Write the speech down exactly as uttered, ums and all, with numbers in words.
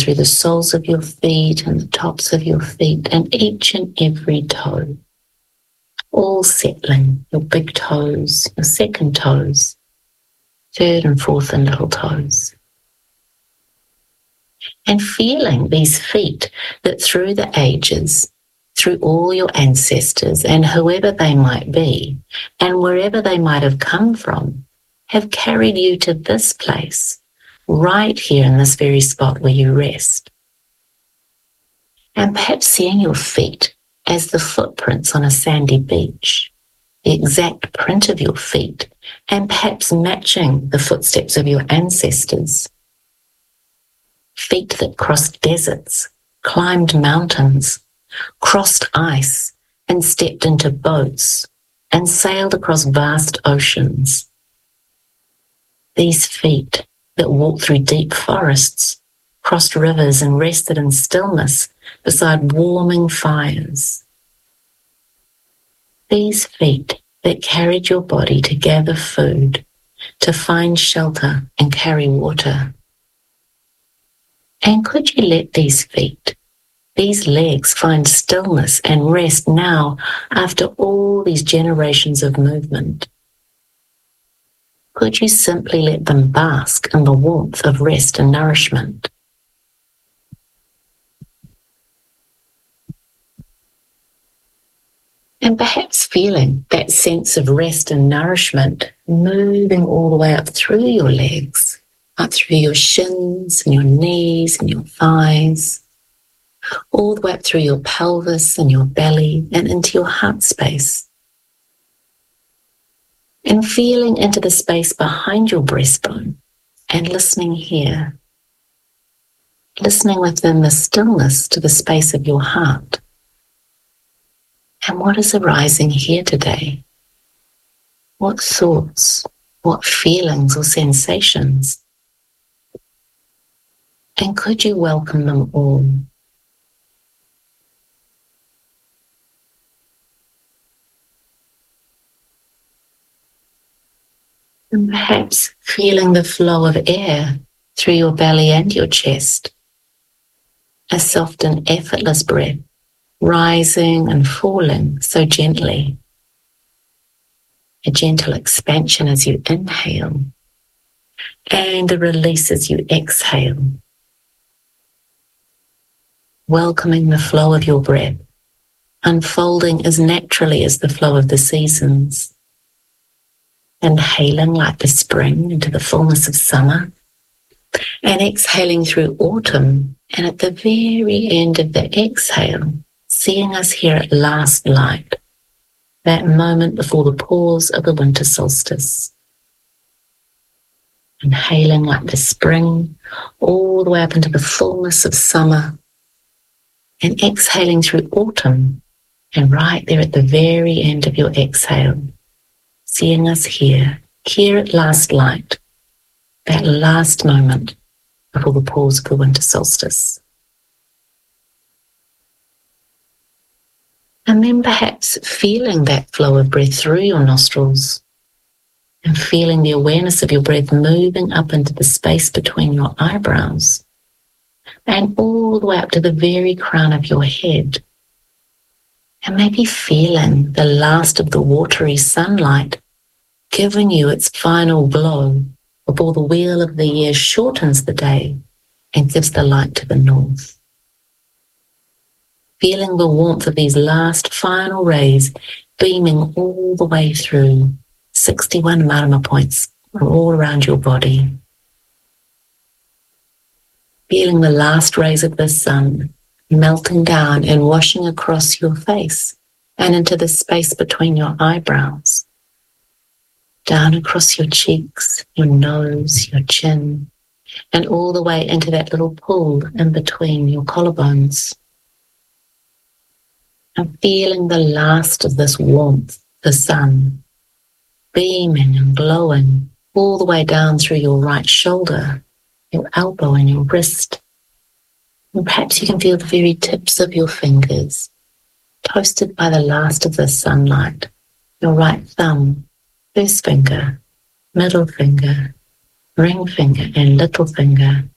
through the soles of your feet and the tops of your feet and each and every toe. All settling, your big toes, your second toes, third and fourth and little toes. And feeling these feet that through the ages, through all your ancestors and whoever they might be, and wherever they might have come from, have carried you to this place, right here in this very spot where you rest. And perhaps seeing your feet as the footprints on a sandy beach, the exact print of your feet, and perhaps matching the footsteps of your ancestors. Feet that crossed deserts, climbed mountains, crossed ice, and stepped into boats, and sailed across vast oceans. These feet that walked through deep forests, crossed rivers and rested in stillness beside warming fires. These feet that carried your body to gather food, to find shelter and carry water. And could you let these feet, these legs find stillness and rest now after all these generations of movement? Could you simply let them bask in the warmth of rest and nourishment? And perhaps feeling that sense of rest and nourishment moving all the way up through your legs, up through your shins and your knees and your thighs, all the way up through your pelvis and your belly and into your heart space. And feeling into the space behind your breastbone and listening here, listening within the stillness to the space of your heart. And what is arising here today? What thoughts, what feelings or sensations? And could you welcome them all? And perhaps feeling the flow of air through your belly and your chest. A soft and effortless breath, rising and falling so gently. A gentle expansion as you inhale, and a release as you exhale. Welcoming the flow of your breath, unfolding as naturally as the flow of the seasons. Inhaling like the spring into the fullness of summer, and exhaling through autumn, and at the very end of the exhale, seeing us here at last light, that moment before the pause of the winter solstice. Inhaling like the spring, all the way up into the fullness of summer, and exhaling through autumn, and right there at the very end of your exhale, seeing us here, here at last light, that last moment before the pause of the winter solstice. And then perhaps feeling that flow of breath through your nostrils and feeling the awareness of your breath moving up into the space between your eyebrows and all the way up to the very crown of your head. And maybe feeling the last of the watery sunlight giving you its final glow before the wheel of the year shortens the day and gives the light to the north. Feeling the warmth of these last final rays beaming all the way through, sixty-one Marama points all around your body. Feeling the last rays of the sun melting down and washing across your face and into the space between your eyebrows. Down across your cheeks, your nose, your chin, and all the way into that little pool in between your collarbones. And feeling the last of this warmth, the sun, beaming and glowing all the way down through your right shoulder, your elbow and your wrist. And perhaps you can feel the very tips of your fingers, toasted by the last of the sunlight, your right thumb, first finger, middle finger, ring finger and little finger,